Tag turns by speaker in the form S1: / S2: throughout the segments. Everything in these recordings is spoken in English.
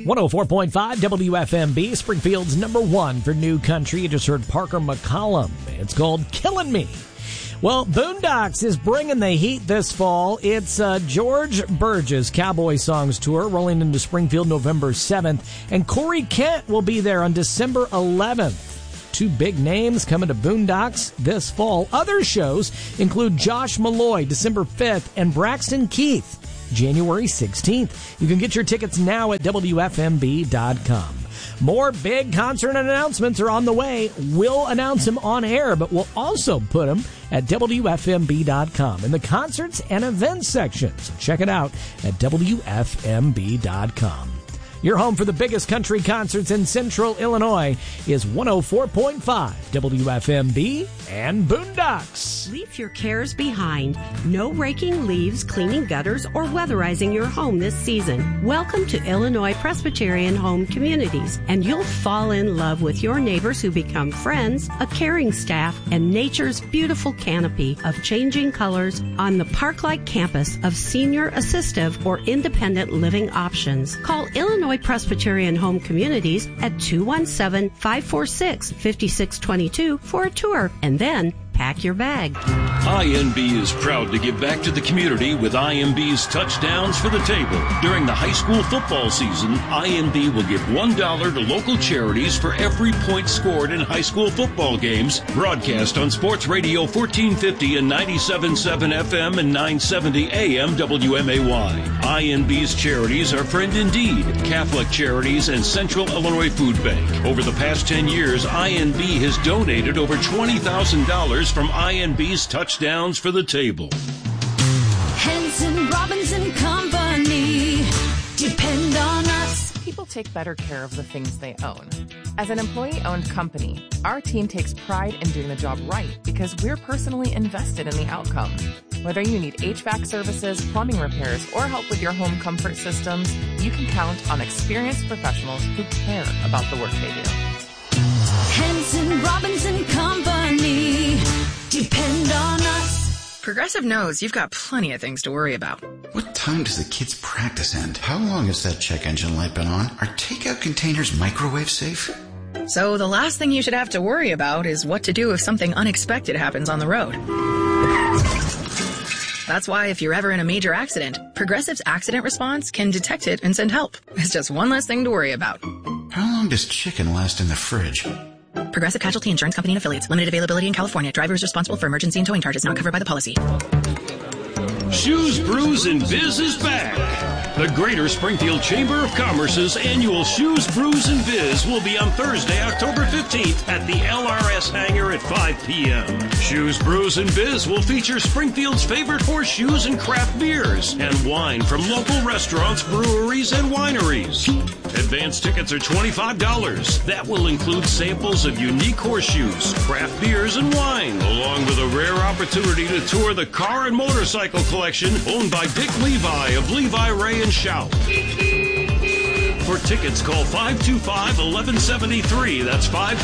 S1: 104.5 WFMB, Springfield's number one for new country. You just heard Parker McCollum. It's called Killing Me. Well, Boondocks is bringing the heat this fall. It's George Burgess Cowboy Songs Tour rolling into Springfield November 7th. And Corey Kent will be there on December 11th. Two big names coming to Boondocks this fall. Other shows include Josh Malloy, December 5th, and Braxton Keith, January 16th. You can get your tickets now at WFMB.com. More big concert announcements are on the way. We'll announce them on air, but we'll also put them at WFMB.com in the concerts and events section. So check it out at WFMB.com. Your home for the biggest country concerts in Central Illinois is 104.5 WFMB and Boondocks.
S2: Leave your cares behind. No raking leaves, cleaning gutters, or weatherizing your home this season. Welcome to Illinois Presbyterian Home Communities, and you'll fall in love with your neighbors who become friends, a caring staff, and nature's beautiful canopy of changing colors on the park-like campus of senior assistive or independent living options. Call Illinois Presbyterian Home Communities at 217-546-5622 for a tour, and then pack your bag.
S3: INB is proud to give back to the community with INB's Touchdowns for the Table. During the high school football season, INB will give $1 to local charities for every point scored in high school football games, broadcast on Sports Radio 1450 and 97.7 FM and 970 AM WMAY. INB's charities are Friend Indeed, Catholic Charities, and Central Illinois Food Bank. Over the past 10 years, INB has donated over $20,000 from INB's Touchdowns for the Table.
S4: Henson, Robbins and Company. Depend on us.
S5: People take better care of the things they own. As an employee-owned company, our team takes pride in doing the job right because we're personally invested in the outcome. Whether you need HVAC services, plumbing repairs, or help with your home comfort systems, you can count on experienced professionals who care about the work they do.
S4: Henson, Robbins and Company. Depend on us.
S6: Progressive knows you've got plenty of things to worry about.
S7: What time does the kids' practice end? How long has that check engine light been on? Are takeout containers microwave safe?
S6: So the last thing you should have to worry about is what to do if something unexpected happens on the road. That's why if you're ever in a major accident, Progressive's accident response can detect it and send help. It's just one less thing to worry about.
S7: How long does chicken last in the fridge?
S6: Progressive Casualty Insurance Company and Affiliates. Limited availability in California. Driver is responsible for emergency and towing charges not covered by the policy.
S3: Shoes, Brews, and Biz is back. The Greater Springfield Chamber of Commerce's annual Shoes, Brews, and Biz will be on Thursday, October 15th at the LRS Hangar at 5 p.m. Shoes, Brews, and Biz will feature Springfield's favorite horseshoes and craft beers and wine from local restaurants, breweries, and wineries. Advance tickets are $25. That will include samples of unique horseshoes, craft beers, and wine, along with a rare opportunity to tour the car and motorcycle collection owned by Dick Levi of Levi, Ray, and Shout. For tickets, call 525-1173. That's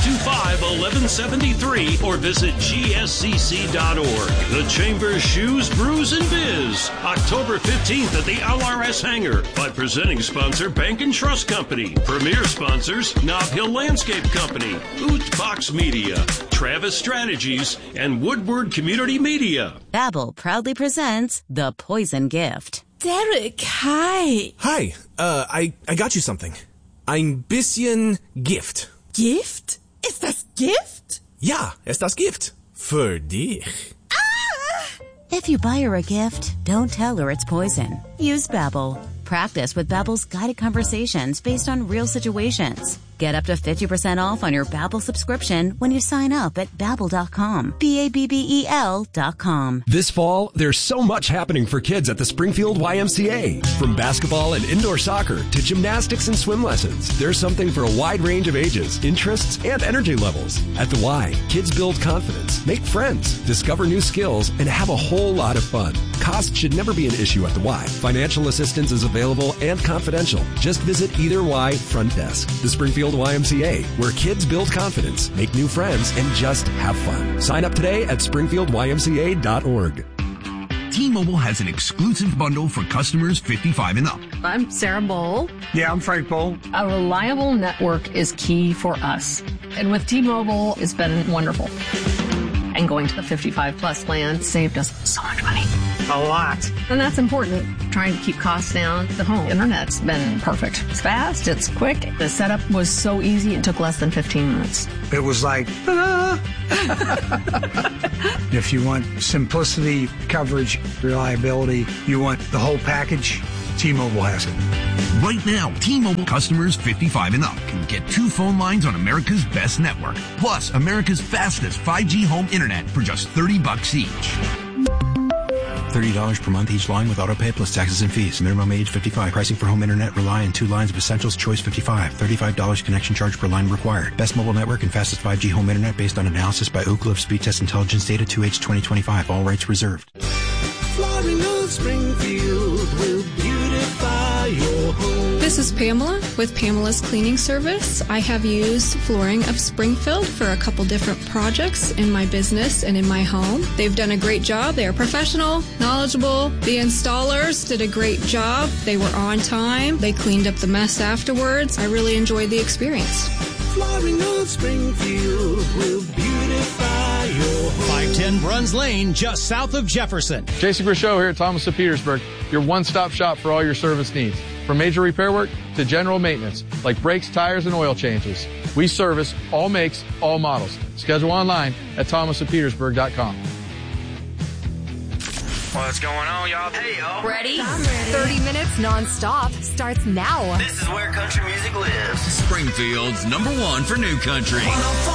S3: 525-1173, or visit gscc.org. The Chamber's Shoes, Brews, and Biz, October 15th at the LRS Hangar, by presenting sponsor Bank and Trust Company, premier sponsors Nob Hill Landscape Company, Box Media, Travis Strategies, and Woodward Community Media.
S8: Babbel proudly presents The Poison Gift.
S4: Derek, hi.
S9: Hi, I got you something. Ein bisschen Gift.
S4: Gift? Ist das Gift?
S9: Ja, ist das Gift. Für dich.
S4: Ah!
S8: If you buy her a gift, don't tell her it's poison. Use Babbel. Practice with Babbel's guided conversations based on real situations. Get up to 50% off on your Babbel subscription when you sign up at Babbel.com. Babbel.com.
S10: This fall, there's so much happening for kids at the Springfield YMCA. From basketball and indoor soccer to gymnastics and swim lessons, there's something for a wide range of ages, interests, and energy levels. At the Y, kids build confidence, make friends, discover new skills, and have a whole lot of fun. Cost should never be an issue at the Y. Financial assistance is available and confidential. Just visit either Y front desk. The Springfield YMCA, where kids build confidence, make new friends, and just have fun. Sign up today at springfieldymca.org.
S11: T-Mobile has an exclusive bundle for customers 55 and up.
S12: I'm Sarah Bowl.
S13: Yeah, I'm Frank Bowl.
S12: A reliable network is key for us. And with T-Mobile, it's been wonderful. And going to the 55 plus plan saved us so much money.
S13: A lot.
S12: And that's important. Trying to keep costs down. The home internet's been perfect. It's fast, it's quick. The setup was so easy, it took less than 15 minutes.
S13: It was like, If you want simplicity, coverage, reliability, you want the whole package, T-Mobile has it.
S11: Right now, T-Mobile customers 55 and up can get 2 phone lines on America's best network, plus America's fastest 5G home internet for just $30 each.
S14: $30 per month each line with autopay plus taxes and fees. Minimum age 55. Pricing for home internet rely on 2 lines of essentials. Choice 55. $35 connection charge per line required. Best mobile network and fastest 5G home internet based on analysis by Oak Grove Speed Test Intelligence Data 2H 2025. All rights reserved.
S15: Flooring of Springfield will beautify your home.
S16: This is Pamela with Pamela's Cleaning Service. I have used Flooring of Springfield for a couple different projects in my business and in my home. They've done a great job. They are professional, knowledgeable. The installers did a great job. They were on time. They cleaned up the mess afterwards. I really enjoyed the experience.
S15: Flooring of Springfield will beautify your home.
S17: 510 Bruns Lane, just south of Jefferson.
S18: Jason Grishow here at Thomas of Petersburg, your one-stop shop for all your service needs. From major repair work to general maintenance, like brakes, tires, and oil changes. We service all makes, all models. Schedule online at thomasofpetersburg.com.
S19: What's going on, y'all? Hey, y'all.
S20: Ready? 30 minutes non-stop starts now.
S19: This is where country music lives.
S21: Springfield's #1 for new country.